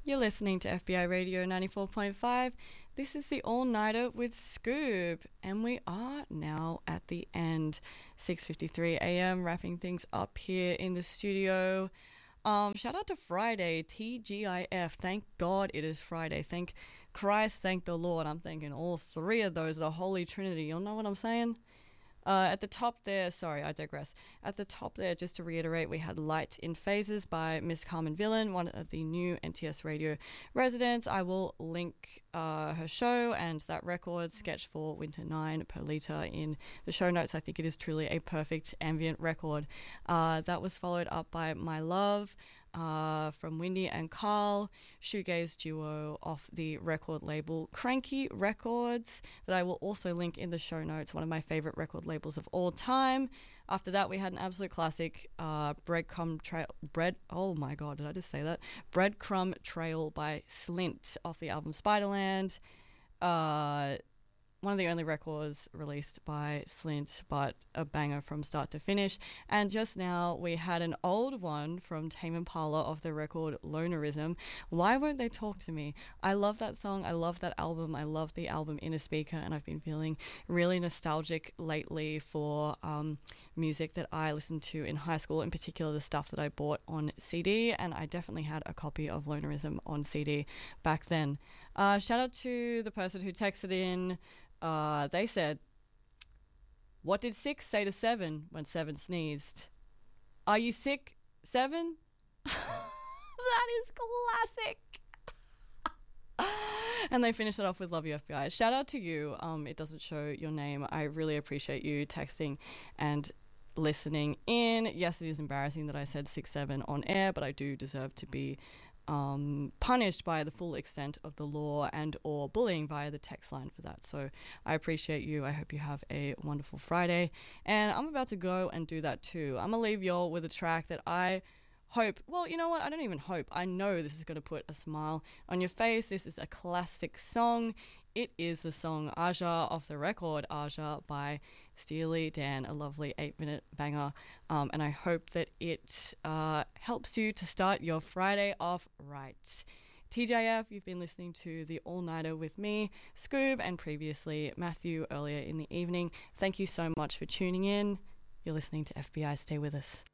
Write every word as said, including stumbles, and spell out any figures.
You're listening to F B I Radio ninety-four point five. This is the All Nighter with Scoob, and we are now at the end. six fifty-three a.m. wrapping things up here in the studio. Um, shout out to Friday, T G I F. Thank God it is Friday. Thank Christ, thank the Lord. I'm thanking all three of those, the Holy Trinity. You'll know what I'm saying? Uh, at the top there, sorry, I digress. At the top there, just to reiterate, we had Light in Phases by Miss Carmen Villan, one of the new N T S Radio residents. I will link uh, her show and that record, Sketch for Winter nine per litre, in the show notes. I think it is truly a perfect ambient record. Uh, that was followed up by My Love, Uh, from Windy and Carl, shoegaze duo off the record label Cranky Records, that I will also link in the show notes, one of my favorite record labels of all time. After that, we had an absolute classic, uh, Breadcrumb Trail, Bread, oh my god, did I just say that? Breadcrumb Trail by Slint off the album Spiderland. Uh, one of the only records released by Slint, but a banger from start to finish. And just now we had an old one from Tame Impala off the record Lonerism. Why Won't They Talk to Me? I love that song. I love that album. I love the album Inner Speaker, and I've been feeling really nostalgic lately for um, music that I listened to in high school, in particular the stuff that I bought on C D, and I definitely had a copy of Lonerism on C D back then. Uh, shout out to the person who texted in. Uh, they said, what did six say to seven when seven sneezed? Are you sick, seven? That is classic. And they finished it off with Love You F B I. Shout out to you. Um, it doesn't show your name. I really appreciate you texting and listening in. Yes, it is embarrassing that I said six seven on air, but I do deserve to be Um, punished by the full extent of the law and or bullying via the text line for that. So I appreciate you. I hope you have a wonderful Friday, and I'm about to go and do that too. I'm gonna leave y'all with a track that I hope, well, you know what, I don't even hope, I know this is going to put a smile on your face. This is a classic song. It is the song Aja off the record Aja by Steely Dan, a lovely eight minute banger, um, and I hope that it uh, helps you to start your Friday off right. T J F, you've been listening to the All Nighter with me, Scoob, and previously Matthew earlier in the evening. Thank you so much for tuning in. You're listening to F B I. Stay with us.